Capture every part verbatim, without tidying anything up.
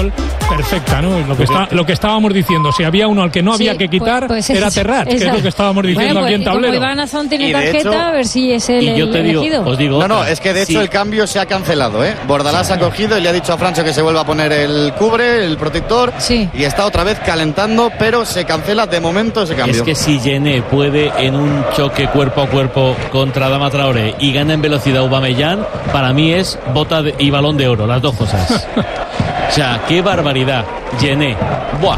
fútbol perfecta, ¿no? Lo que, está, lo que estábamos diciendo, si había uno al que no había sí, que quitar, pues, pues era Terrat, que es lo que estábamos diciendo bueno, pues, aquí en tablero. Como Iván Azón tiene tarjeta, hecho, a ver si es el, el digo, elegido. Os digo no, no, es que de hecho sí. el cambio se ha cancelado, ¿eh? Bordalás sí. ha cogido y le ha dicho a Francho que se vuelva a poner el cubre, el protector, sí. y está otra vez calentando, pero se cancela de momento ese cambio. Es que si Djené puede en un choque cuerpo a cuerpo contra Adama Traoré y gana en velocidad Aubameyang, para mí es bota de, y balón de oro, las dos cosas. O sea, qué barbaridad. Djené. Buah.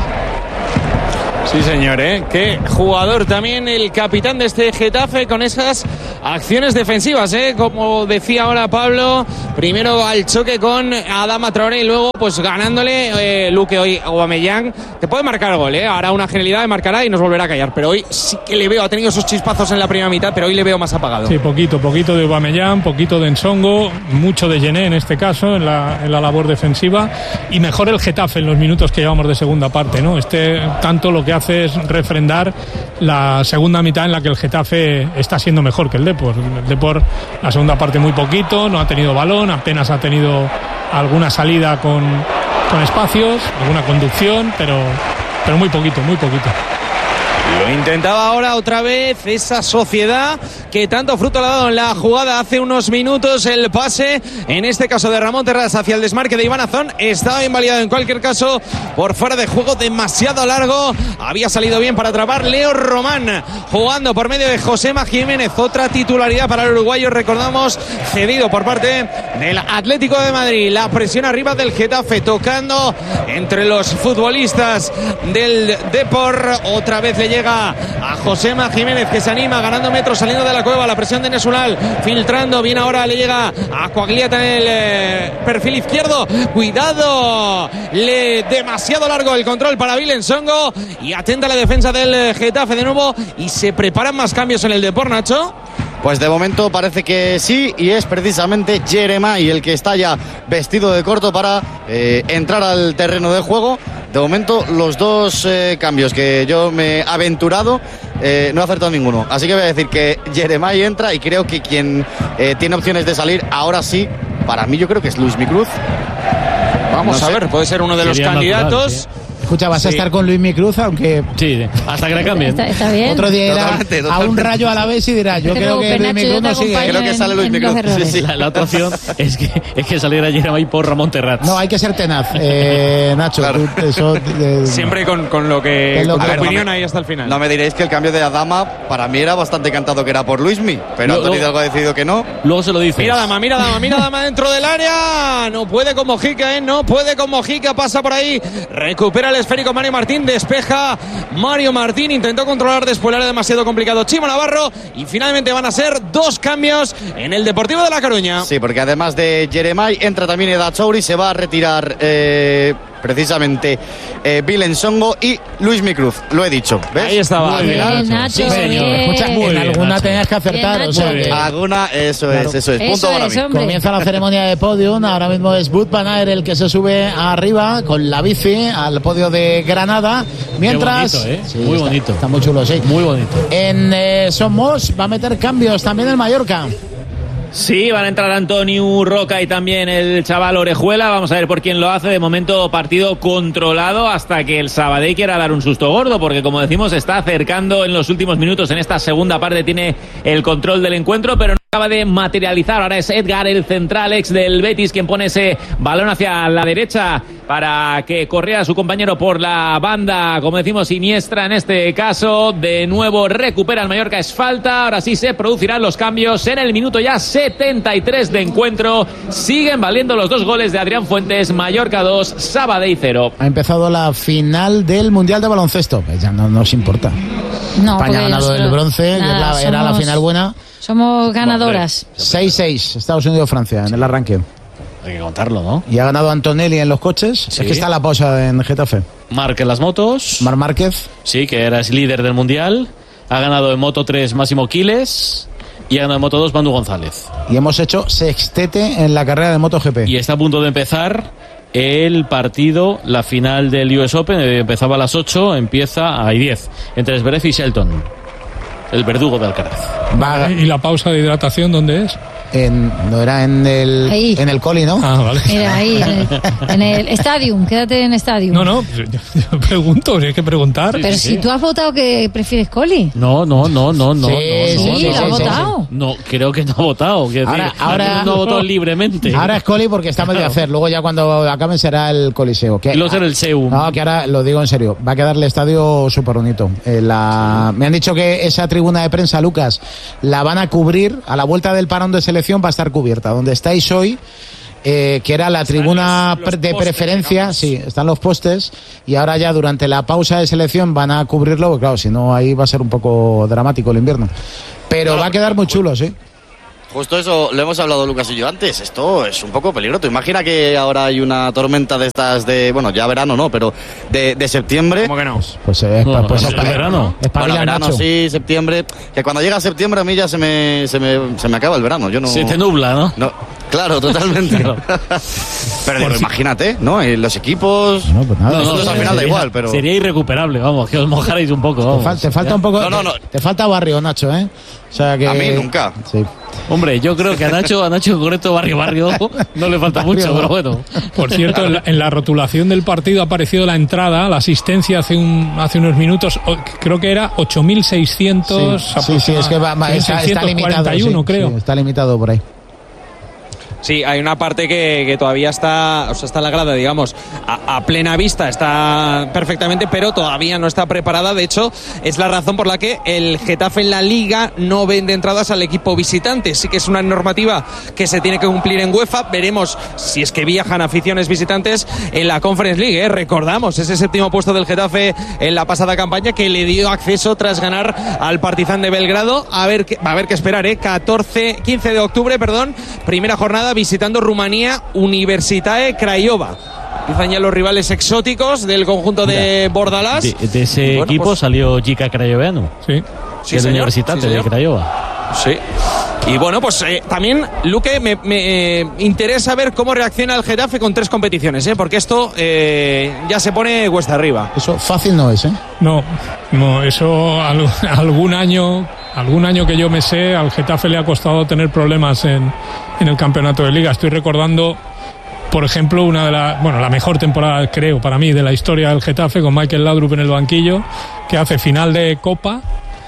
Sí, señor, ¿eh? Qué jugador también el capitán de este Getafe con esas acciones defensivas, ¿eh? Como decía ahora Pablo, primero al choque con Adama Traoré y luego pues ganándole eh, Luque hoy Aubameyang. Te puede marcar gol, ¿eh? Hará una genialidad y marcará y nos volverá a callar. Pero hoy sí que le veo, ha tenido esos chispazos en la primera mitad, pero hoy le veo más apagado. Sí, poquito, poquito de Aubameyang, poquito de Nsongo, mucho de Djené en este caso, en la, en la labor defensiva. Y mejor el Getafe en los minutos que llevamos de segunda parte, ¿no? Este tanto lo que hace es refrendar la segunda mitad en la que el Getafe está siendo mejor que el Depor. El Depor la segunda parte muy poquito, no ha tenido balón, apenas ha tenido alguna salida con, con espacios, alguna conducción, pero, pero muy poquito, muy poquito. Lo intentaba ahora otra vez esa Sociedad que tanto fruto le ha dado en la jugada hace unos minutos. El pase, en este caso de Ramón Terrats hacia el desmarque de Iván Azón, estaba invalidado en cualquier caso por fuera de juego, demasiado largo. Había salido bien para atrapar Leo Román, jugando por medio de Josema Jiménez. Otra titularidad para el uruguayo, recordamos, cedido por parte del Atlético de Madrid. La presión arriba del Getafe, tocando entre los futbolistas del Depor. Otra vez le llega a Josema Jiménez, que se anima, ganando metros, saliendo de la cueva. La presión de Nesunal, filtrando bien, ahora le llega a Coagliata en el eh, perfil izquierdo. Cuidado, le demasiado largo el control para Bill Nsongo, y atenta la defensa del Getafe de nuevo. Y se preparan más cambios en el Depor, Nacho. Pues de momento parece que sí, y es precisamente Jeremai el que está ya vestido de corto para eh, entrar al terreno de juego. De momento los dos eh, cambios que yo me he aventurado eh, no he acertado ninguno, así que voy a decir que Jeremai entra, y creo que quien eh, tiene opciones de salir ahora sí, para mí yo creo que es Luismi Cruz. Vamos no a sé. ver, puede ser uno de los Sería candidatos natural, ¿sí? Escucha, vas sí. a estar con Luismi Cruz, aunque sí, hasta que la cambien. Está, está bien. Otro día irá totalmente, totalmente. a un Rayo a la vez y dirá, yo creo que Luismi Cruz no sigue. Creo que sale Luismi Cruz. Sí, sí. La, la otra opción es que, es que saliera Jeremai por Ramón Terrats. No, hay que ser tenaz, eh, Nacho. Claro. Tú, eso, eh, Siempre con, con lo que, lo con que la ver, opinión no me, ahí hasta el final. No me diréis que el cambio de Adama para mí era bastante cantado que era por Luismi, pero Luego, Antonio Hidalgo ha decidido que no. Luego se lo dice. Mira Dama, mira Dama, mira Dama dentro del área. No puede con Mojica, ¿eh? No puede con Mojica. Pasa por ahí. Recupera el esférico Mario Martín. Despeja Mario Martín. Intentó controlar después, era demasiado complicado Chimo Navarro. Y finalmente van a ser dos cambios en el Deportivo de La Coruña. Sí, porque además de Jeremai entra también Eda Chouri. Se va a retirar eh, precisamente eh, Bill Nsongo y Luismi Cruz. Lo he dicho, ¿ves? Ahí estaba. Muy bien, Nacho. Sí, señor. Escucha, Muy en bien, alguna Nacho. tenías que acertar. Bien, o sea, Nacho. que... Alguna, eso es, Claro. eso es. Eso Punto para es, mí. hombre. Comienza la ceremonia de podium. Ahora mismo es Bud Van Aer el que se sube arriba con la bici al podio de Granada. Mientras. Qué bonito, ¿eh? Sí, muy está, bonito. Está muy chulo, sí. Muy bonito. En eh, Somos va a meter cambios también el Mallorca. Sí, van a entrar Antonio Roca y también el chaval Orejuela. Vamos a ver por quién lo hace. De momento partido controlado hasta que el Sabadell quiera dar un susto gordo, porque como decimos está acercando en los últimos minutos. En esta segunda parte tiene el control del encuentro, pero no acaba de materializar. Ahora es Edgar, el central ex del Betis, quien pone ese balón hacia la derecha para que corriera su compañero por la banda, como decimos, siniestra en este caso. De nuevo recupera el Mallorca, es falta. Ahora sí se producirán los cambios en el minuto ya setenta y tres de encuentro. Siguen valiendo los dos goles de Adrián Fuentes. Mallorca dos, Sabadell cero. Ha empezado la final del Mundial de Baloncesto. Pues ya no nos importa. No, España ha ganado el bronce, nada, que la, somos, era la final buena. Somos ganadoras. seis seis, Estados Unidos-Francia en el arranque. Hay que contarlo, ¿no? Y ha ganado Antonelli en los coches. Sí. Es que está la pausa en Getafe. Marc en las motos. Mar Márquez. Sí, que era líder del Mundial. Ha ganado en Moto tres Máximo Quiles. Y ha ganado en Moto dos Bandu González. Y hemos hecho sextete en la carrera de MotoGP. Y está a punto de empezar el partido, la final del U S Open. Empezaba a las ocho, empieza a diez. Entre Zverev y Shelton, el verdugo de Alcaraz. Va. ¿Y la pausa de hidratación dónde es? En, no era en el ahí. en el Coli, ¿no? Ah, vale. Era ahí, en el, en el Stadium, quédate en Stadium. No, no, yo, yo pregunto, si hay que preguntar. Pero Sí, si sí. tú has votado que prefieres Coli. No, no, no, no, no. Sí, no, Sí, no, sí, lo sí, has sí, votado. No, creo que no ha votado. Quiero Ahora- decir, ahora- no ha votado libremente. Ahora es Coli porque está medio a hacer. Luego ya cuando acaben será el Coliseo. Que, Y luego será el Seum. No, que ahora lo digo en serio. Va a quedar el estadio súper bonito. Eh, la... Me han dicho que esa tribuna de prensa, Lucas, la van a cubrir. A la vuelta del parón de selección va a estar cubierta. Donde estáis hoy, eh, que era la tribuna los- los pre- de postes, preferencia, digamos. sí, están los postes. Y ahora ya durante la pausa de selección van a cubrirlo. Porque claro, si no, ahí va a ser un poco dramático el invierno. Pero Claro, va a quedar muy chulo, sí. Justo eso lo hemos hablado Lucas y yo antes. Esto es un poco peligroso. Imagina que ahora hay una tormenta de estas de, bueno, ya verano no, pero de, de septiembre. ¿Cómo que no? Pues, eh, No, pues es es para- verano. es para Bueno, ir al verano Nacho. sí, septiembre. Que cuando llega septiembre a mí ya se me, se me, se me acaba el verano. Yo no. Se te nubla, ¿no? No, claro, totalmente. Pero digo, imagínate, ¿no? Y los equipos. No, pues nada. Nosotros al final da igual, pero. Sería irrecuperable, vamos, que os mojarais un poco. Te, Vamos. fal- te falta un poco. No, no, no. Te, te falta barrio, Nacho, ¿eh? O sea que. A mí nunca. Sí. Hombre, yo creo que a Nacho, a Nacho en concreto, barrio, barrio, no le falta mucho, pero bueno. Por cierto, en la, en la rotulación del partido ha aparecido la entrada, la asistencia hace un hace unos minutos, o- creo que era ocho mil seiscientos. Sí, sí, sí, es que va, va- está, está limitado. Sí, creo. sí, está limitado por ahí. Sí, hay una parte que, que todavía está, o sea, está en la grada, digamos, a, a plena vista, está perfectamente, pero todavía no está preparada. De hecho, es la razón por la que el Getafe en la Liga no vende entradas al equipo visitante. Sí que es una normativa que se tiene que cumplir en UEFA. Veremos si es que viajan aficiones visitantes en la Conference League, ¿eh? Recordamos ese séptimo puesto del Getafe en la pasada campaña que le dio acceso tras ganar al Partizan de Belgrado. A ver, qué- va a haber que esperar, ¿eh? catorce, quince de octubre, perdón, primera jornada visitando Rumanía, Universitatea Craiova. Empiezan ya los rivales exóticos del conjunto de Bordalás. De, de ese Bueno, equipo pues- salió Gica Crayoveanu, Sí. que Sí, es de señor, Universitate sí, de señor. Craiova. Sí. Y bueno, pues eh, también, Luque, me, me, eh, interesa ver cómo reacciona el Getafe con tres competiciones, ¿eh? Porque esto eh, ya se pone cuesta arriba. Eso fácil no es, ¿eh? No, no, eso al- algún año, algún año que yo me sé, al Getafe le ha costado tener problemas en, en el campeonato de Liga. Estoy recordando, por ejemplo, una de las, bueno, la mejor temporada, creo, para mí, de la historia del Getafe, con Michael Laudrup en el banquillo, que hace final de Copa,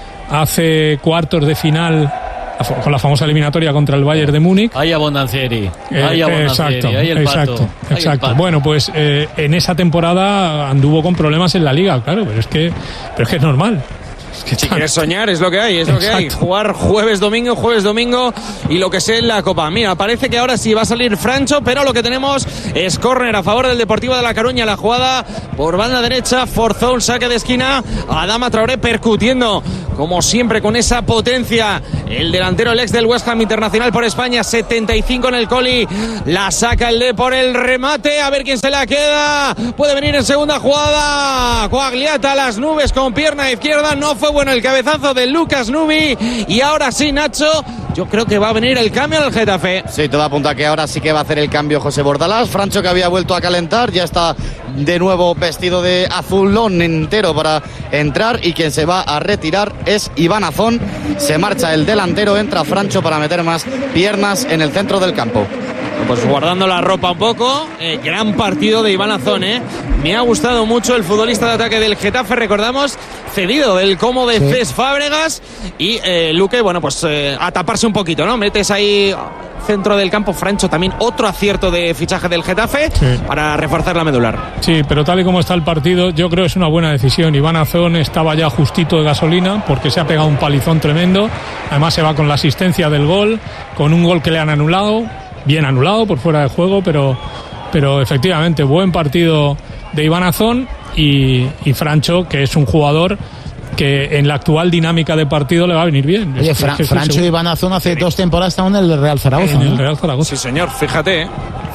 hace cuartos de final con la famosa eliminatoria contra el Bayern de Múnich. Ahí Abondancieri, Eh, ahí Abondancieri, exacto, ahí el exacto, pato. ahí el exacto. pato. Bueno, pues eh, en esa temporada anduvo con problemas en la Liga, claro, pero es que, pero es que es normal. Es que Si tan- quieres soñar, es lo que hay, es lo que hay. Exacto. Jugar jueves, domingo, jueves, domingo y lo que sea en la Copa. Mira, parece que ahora sí va a salir Francho, pero lo que tenemos es córner a favor del Deportivo de La Coruña. La jugada por banda derecha, forzó un saque de esquina. Adama Traoré percutiendo, como siempre, con esa potencia. El delantero, el ex del West Ham Internacional por España, setenta y cinco en el Coli. La saca el de por el remate. A ver quién se la queda. Puede venir en segunda jugada. Coagliata a las nubes con pierna izquierda. No fue bueno el cabezazo de Lucas Nubi. Y ahora sí, Nacho, yo creo que va a venir el cambio al Getafe. Sí, todo apunta a que ahora sí que va a hacer el cambio José Bordalás. Francho, que había vuelto a calentar, ya está de nuevo vestido de azulón entero para entrar, y quien se va a retirar es Iván Azón. Se marcha el delantero, entra Francho para meter más piernas en el centro del campo. Pues guardando la ropa un poco, eh, gran partido de Iván Azón, ¿eh? Me ha gustado mucho el futbolista de ataque del Getafe, recordamos, cedido del Como de Sí. Cés Fábregas. Y eh, Luque, bueno, pues eh, a taparse un poquito, ¿no? Metes ahí centro del campo, Francho, también otro acierto de fichaje del Getafe, Sí. para reforzar la medular. Sí, pero tal y como está el partido, yo creo que es una buena decisión. Iván Azón estaba ya justito de gasolina porque se ha pegado un palizón tremendo. Además se va con la asistencia del gol, con un gol que le han anulado, bien anulado por fuera de juego, pero, pero efectivamente buen partido de Iván Azón y, y Francho, que es un jugador que en la actual dinámica de partido le va a venir bien. Oye, Es que- Fra- es que estoy Francho seguro. Iván Azón hace dos temporadas estaban en el Real Zaragoza. En el ¿no? Real Zaragoza. Sí, señor, fíjate, ¿eh?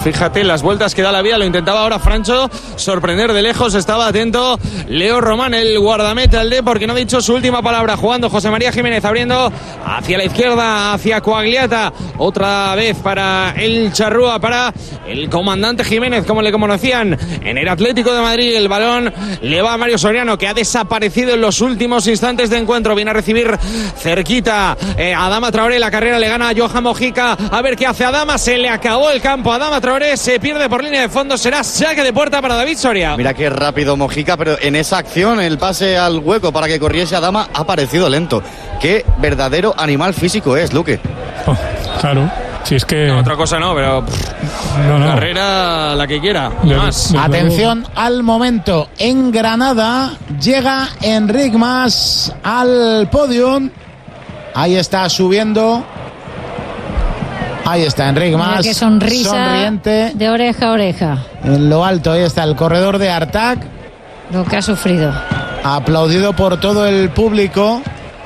Fíjate las vueltas que da la vida, lo intentaba ahora Francho sorprender de lejos, estaba atento Leo Román, el guardameta del D, porque no ha dicho su última palabra, jugando José María Jiménez, abriendo hacia la izquierda, hacia Coagliata, otra vez para el Charrúa, para el comandante Jiménez, como le conocían en el Atlético de Madrid. El balón le va a Mario Soriano, que ha desaparecido en los últimos instantes de encuentro, viene a recibir cerquita eh, Adama Traoré, la carrera le gana a Johan Mojica, a ver qué hace Adama, se le acabó el campo a Adama Traoré, se pierde por línea de fondo, será saque de puerta para David Soria. Mira qué rápido Mojica, pero en esa acción el pase al hueco para que corriese Adama ha parecido lento. Qué verdadero animal físico es, Luque. Oh, claro. Si es que... No, otra cosa no, pero pff, no, no. Carrera la que quiera. De, más. de, de Atención luego. Al momento. En Granada llega Enric Mas al podium. Ahí está subiendo. Ahí está Enric Mas. Qué sonrisa sonriente. De oreja a oreja. En lo alto, ahí está el corredor de Artac. Lo que ha sufrido. Aplaudido por todo el público.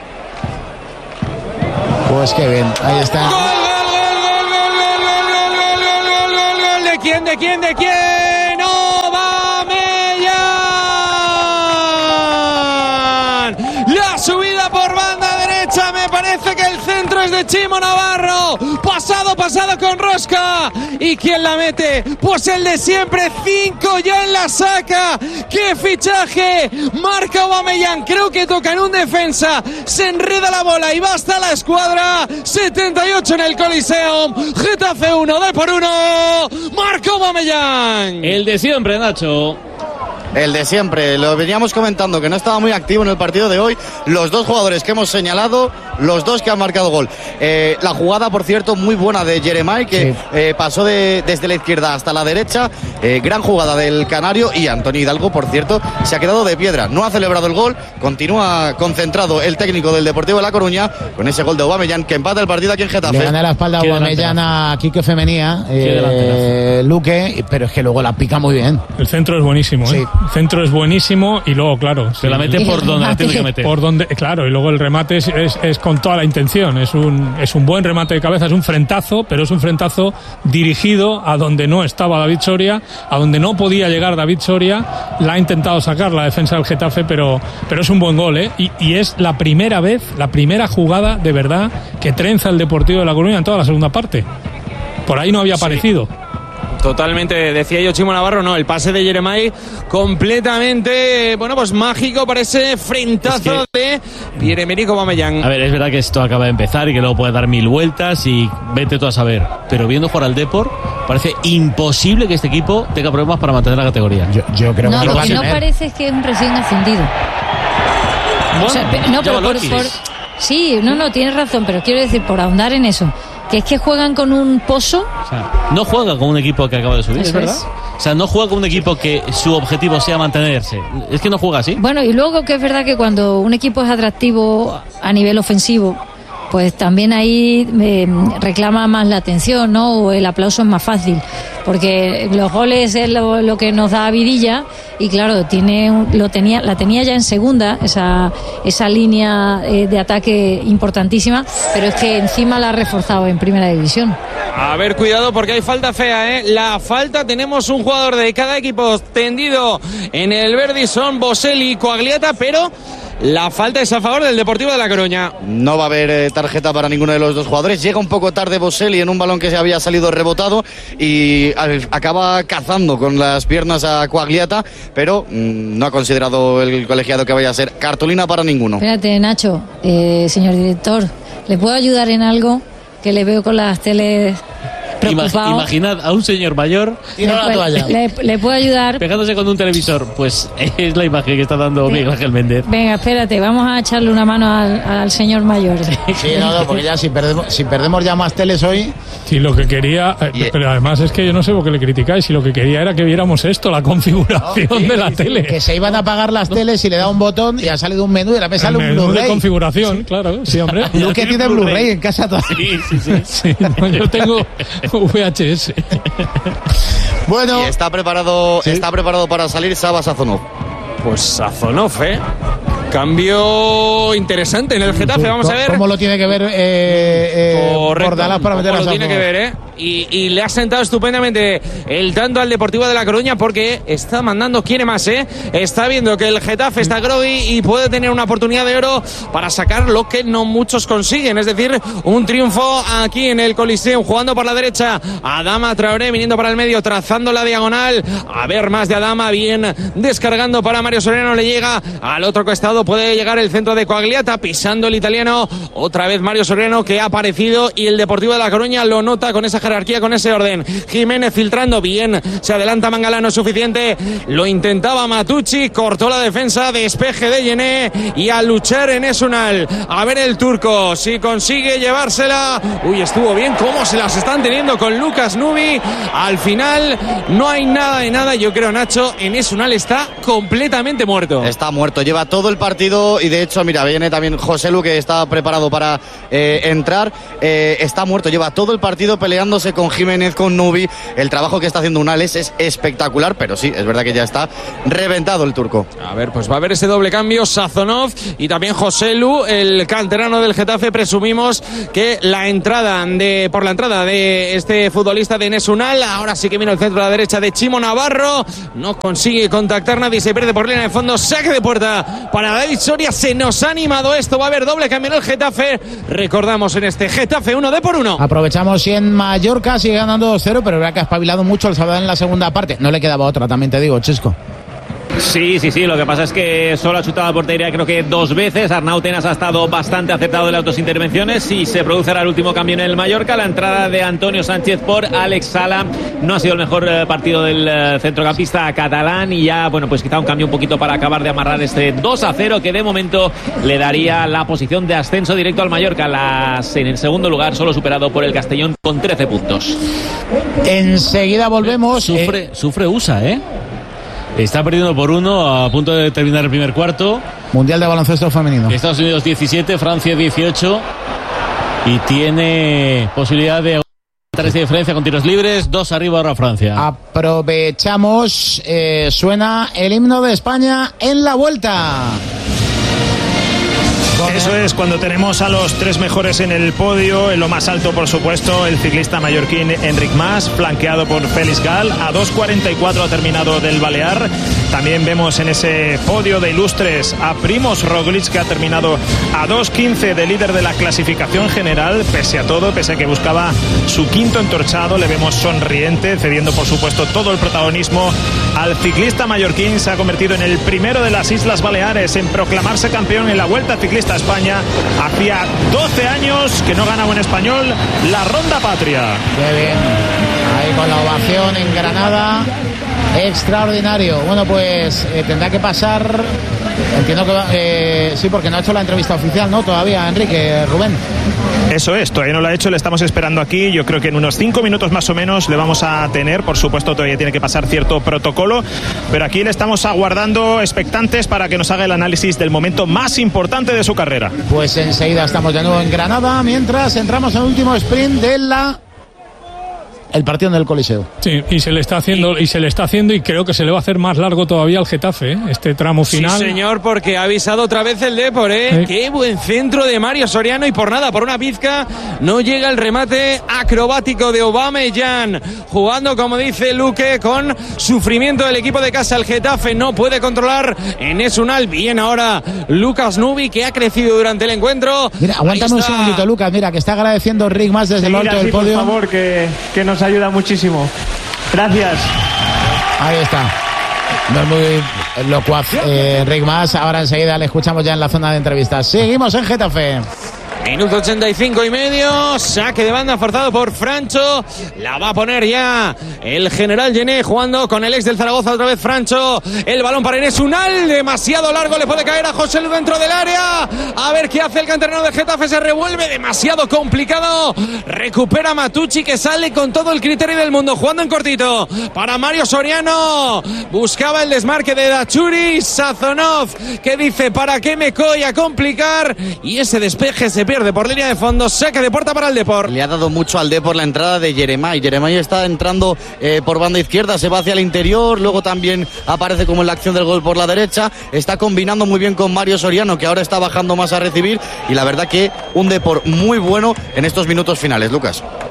Pues qué bien. Ahí está. ¿De quién? ¿De quién? ¿De quién? ¡Aubameyang! La subida por banda derecha, me parece que el centro es de Chimo Navarro. Pasado, pasado con rosca. ¿Y quién la mete? Pues el de siempre, cinco ya en la saca. ¡Qué fichaje! Marca Aubameyang, creo que toca en un defensa. Se enreda la bola y va hasta la escuadra. setenta y ocho en el Coliseum. Getafe uno, de por uno. Marca Aubameyang. El de siempre, Nacho. El de siempre, lo veníamos comentando que no estaba muy activo en el partido de hoy. Los dos jugadores que hemos señalado, los dos que han marcado gol. Eh, la jugada, por cierto, muy buena de Jeremai, que sí. eh, pasó de, desde la izquierda hasta la derecha. Eh, gran jugada del Canario. Y Antonio Hidalgo, por cierto, se ha quedado de piedra. No ha celebrado el gol. Continúa concentrado el técnico del Deportivo de La Coruña con ese gol de Aubameyang que empata el partido aquí en Getafe. Le gana la espalda a Aubameyang a Quique Femenía, eh, Luque, pero es que luego la pica muy bien. El centro es buenísimo, ¿eh? Sí. El centro es buenísimo y luego, claro, se la mete por donde la tiene que meter. Por donde, claro, y luego el remate es, es, es con toda la intención. Es un, es un buen remate de cabeza, es un frentazo, pero es un frentazo dirigido a donde no estaba David Soria, a donde no podía llegar David Soria. La ha intentado sacar la defensa del Getafe, pero, pero es un buen gol, ¿eh? Y, y es la primera vez, la primera jugada de verdad que trenza el Deportivo de La Coruña en toda la segunda parte. Por ahí no había sí. aparecido. Totalmente, decía yo Chimo Navarro, no, el pase de Jeremai completamente, bueno, pues mágico para ese frentazo es que... de Pierre-Emerick Aubameyang. A ver, es verdad que esto acaba de empezar y que luego puede dar mil vueltas y vete tú a saber, pero viendo jugar al Depor parece imposible que este equipo tenga problemas para mantener la categoría. Yo, yo creo no, que lo no que no parece que es un recién ascendido. Bueno, o sea, no, pero por, por, sí, no, no, tienes razón, pero quiero decir, por ahondar en eso, que es que juegan con un pozo. O sea, no juega con un equipo que acaba de subir, ¿es verdad? Es. O sea, no juega con un equipo que su objetivo sea mantenerse. Es que no juega así. Bueno, y luego que es verdad que cuando un equipo es atractivo a nivel ofensivo, pues también ahí eh, reclama más la atención, ¿no? O el aplauso es más fácil, porque los goles es lo, lo que nos da vidilla y claro, tiene lo tenía la tenía ya en segunda esa esa línea eh, de ataque importantísima, pero es que encima la ha reforzado en primera división. A ver, cuidado porque hay falta fea, ¿eh? La falta, tenemos un jugador de cada equipo tendido en el Verdison, Boselli y Coagliata, pero la falta es a favor del Deportivo de La Coruña. No va a haber eh, tarjeta para ninguno de los dos jugadores. Llega un poco tarde Boselli en un balón que se había salido rebotado y al, acaba cazando con las piernas a Coagliata, pero mmm, no ha considerado el colegiado que vaya a ser cartulina para ninguno. Espérate, Nacho, eh, señor director, ¿le puedo ayudar en algo? Que le veo con las teles preocupado. Imaginad a un señor mayor le, la toalla. Le, le puedo ayudar pegándose con un televisor. Pues es la imagen que está dando sí. Miguel Ángel Méndez. Venga, espérate, vamos a echarle una mano al, al señor mayor. Sí, no, no, porque ya si perdemos, si perdemos ya más teles hoy. Sí, lo que quería, eh, pero además es que yo no sé por qué le criticáis, si lo que quería era que viéramos esto, la configuración no, sí, de la sí, tele. Que se iban a apagar las teles y le da un botón y ha salido un menú y ahora me sale el un Blu-ray. de configuración, sí. Claro, sí, hombre. Lo que tiene Blu-ray Blu en casa todavía. Sí, sí, sí. Sí, no, yo tengo V H S. Bueno, y está preparado, ¿sí? Está preparado para salir Saba Sazonov. Pues Sazonov, ¿eh? Cambio interesante en el Getafe, vamos a ver. ¿Cómo lo tiene que ver eh, eh, Correcto, Bordalás para meter a lo Sazonov? tiene que ver, ¿eh? y, y le ha sentado estupendamente el tanto al Deportivo de La Coruña, porque está mandando, quiere más, ¿eh? Está viendo que el Getafe está groggy y puede tener una oportunidad de oro para sacar lo que no muchos consiguen, es decir, un triunfo aquí en el Coliseum, jugando por la derecha. Adama Traoré viniendo para el medio, trazando la diagonal. A ver más de Adama, bien descargando para Mario Soriano, le llega al otro costado, puede llegar el centro de Coagliata, pisando el italiano, otra vez Mario Soriano, que ha aparecido, y el Deportivo de La Coruña lo nota con esa jerarquía, con ese orden. Jiménez filtrando bien, se adelanta Mangala, no es suficiente, lo intentaba Matucci, cortó la defensa, despeje de Yené, y a luchar en Esunal. A ver el turco si consigue llevársela. Uy, estuvo bien cómo se las están teniendo con Lucas Nubi. Al final no hay nada de nada, yo creo, Nacho, en Esunal está completamente muerto. Está muerto, lleva todo el partido, y de hecho, mira, viene también José Lu, que está preparado para eh, entrar. Eh, está muerto, lleva todo el partido peleándose con Jiménez, con Nubi. El trabajo que está haciendo Unales es espectacular, pero sí, es verdad que ya está reventado el turco. A ver, pues va a haber ese doble cambio, Sazonov y también José Lu, el canterano del Getafe. Presumimos que la entrada de por la entrada de este futbolista de Nesunal. Ahora sí que vino el centro a la derecha de Chimo Navarro, no consigue contactar nadie, se pierde por línea de fondo, saque de puerta para David Soria. Se nos ha animado esto, va a haber doble cambio en el Getafe. Recordamos en este Getafe uno de por uno. Aprovechamos y en Mallorca sigue ganando dos cero, pero verdad que ha espabilado mucho el Sabadell en la segunda parte. No le quedaba otra, también te digo, Chisco. Sí, sí, sí, lo que pasa es que solo ha chutado a portería creo que dos veces. Arnau Tenas ha estado bastante acertado en las dos intervenciones y se producerá el último cambio en el Mallorca. La entrada de Antonio Sánchez por Alex Sala. No ha sido el mejor partido del centrocampista catalán, y ya, bueno, pues quizá un cambio un poquito para acabar de amarrar este dos a cero que de momento le daría la posición de ascenso directo al Mallorca. Las, en el segundo lugar, solo superado por el Castellón con trece puntos. Enseguida volvemos. Sufre, eh... sufre U S A, ¿eh? Está perdiendo por uno a punto de terminar el primer cuarto. Mundial de baloncesto femenino. Estados Unidos diecisiete, Francia dieciocho. Y tiene posibilidad de tres de diferencia con tiros libres. Dos arriba ahora Francia. Aprovechamos. Eh, suena el himno de España en la vuelta. Eso es, cuando tenemos a los tres mejores en el podio, en lo más alto, por supuesto, el ciclista mallorquín Enric Mas, flanqueado por Félix Gal. A dos cuarenta y cuatro ha terminado del Balear. También vemos en ese podio de ilustres a Primož Roglič, que ha terminado a dos quince de líder de la clasificación general. Pese a todo, pese a que buscaba su quinto entorchado, le vemos sonriente, cediendo, por supuesto, todo el protagonismo al ciclista mallorquín. Se ha convertido en el primero de las Islas Baleares en proclamarse campeón en la Vuelta Ciclista a España. Hacía doce años que no ganaba en español la Ronda Patria. Qué bien, ahí con la ovación en Granada, extraordinario. Bueno, pues eh, tendrá que pasar, entiendo que eh, sí, porque no ha hecho la entrevista oficial, ¿no? Todavía, Enrique, Rubén. Eso es, todavía no lo ha hecho, le estamos esperando aquí. Yo creo que en unos cinco minutos más o menos le vamos a tener. Por supuesto, todavía tiene que pasar cierto protocolo, pero aquí le estamos aguardando expectantes para que nos haga el análisis del momento más importante de su carrera. Pues enseguida estamos de nuevo en Granada, mientras entramos en el último sprint de la... el partido del Coliseo. Sí, y se le está haciendo y se le está haciendo y creo que se le va a hacer más largo todavía al Getafe, ¿eh? Este tramo final. Sí, señor, porque ha avisado otra vez el Depor, ¿eh? Sí. Qué buen centro de Mario Soriano, y por nada, por una pizca, no llega el remate acrobático de Aubameyang, jugando, como dice Luque, con sufrimiento del equipo de casa. El Getafe no puede controlar en Esunal. Bien ahora Lucas Nubi, que ha crecido durante el encuentro. Mira, aguántame un segundito, Lucas, mira, que está agradeciendo Rick más desde sí, el alto del podio. Por favor, que, que nos ayuda muchísimo. Gracias. Ahí está. No es muy locuaz eh, Rick Mas. Ahora enseguida le escuchamos ya en la zona de entrevistas. Seguimos en Getafe. Minuto ochenta y cinco y medio, saque de banda forzado por Francho, la va a poner ya el general Yené, jugando con el ex del Zaragoza, otra vez Francho, el balón para Inés Unal, demasiado largo, le puede caer a José Lu dentro del área, a ver qué hace el canterano de Getafe, se revuelve, demasiado complicado, recupera Matucci, que sale con todo el criterio del mundo, jugando en cortito, para Mario Soriano, buscaba el desmarque de Dachuri, Sazonov, que dice, ¿para qué me coy a complicar? Y ese despeje se pierde por línea de fondo, saque de puerta para el Depor. Le ha dado mucho al Depor la entrada de Jeremai. Jeremai está entrando eh, por banda izquierda, se va hacia el interior, luego también aparece como en la acción del gol por la derecha, está combinando muy bien con Mario Soriano, que ahora está bajando más a recibir, y la verdad que un Depor muy bueno en estos minutos finales, Lucas.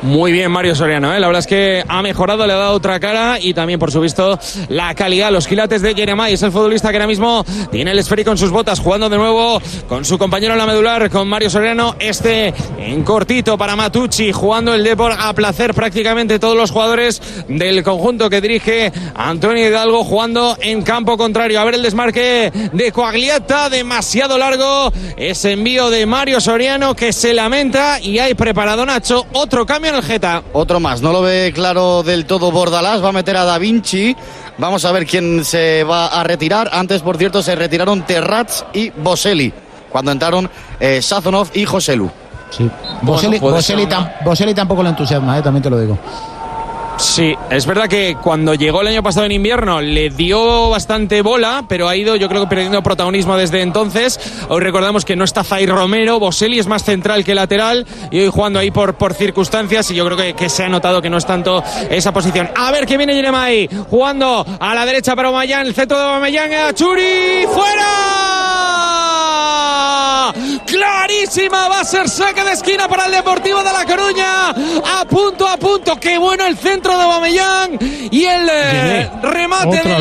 Muy bien Mario Soriano, ¿eh? La verdad es que ha mejorado, le ha dado otra cara y también por su visto la calidad, los quilates de Jeremai. Es el futbolista que ahora mismo tiene el esférico en sus botas, jugando de nuevo con su compañero en la medular, con Mario Soriano. Este en cortito para Matucci, jugando el Depor a placer prácticamente todos los jugadores del conjunto que dirige Antonio Hidalgo, jugando en campo contrario. A ver el desmarque de Coagliata, demasiado largo ese envío de Mario Soriano, que se lamenta, y hay preparado Nacho otro cambio en el Geta. Otro más, no lo ve claro del todo Bordalás, va a meter a Da Vinci. Vamos a ver quién se va a retirar. Antes, por cierto, se retiraron Terrats y Boselli, cuando entraron eh, Sazonov y Joselu. Sí. Boselli, Bueno, Boselli, tam, Boselli tampoco le entusiasma, eh, también te lo digo. Sí, es verdad que cuando llegó el año pasado en invierno le dio bastante bola, pero ha ido, yo creo que perdiendo protagonismo desde entonces. Hoy recordamos que no está Zair Romero, Boselli es más central que lateral y hoy jugando ahí por, por circunstancias, y yo creo que, que se ha notado que no es tanto esa posición. A ver que viene Jeremai, jugando a la derecha para Aubameyang, el centro de Aubameyang, a Churi, ¡fuera! Clarísima, va a ser saque de esquina para el Deportivo de La Coruña, a punto a punto. Qué bueno el centro de Aubameyang y el eh, remate de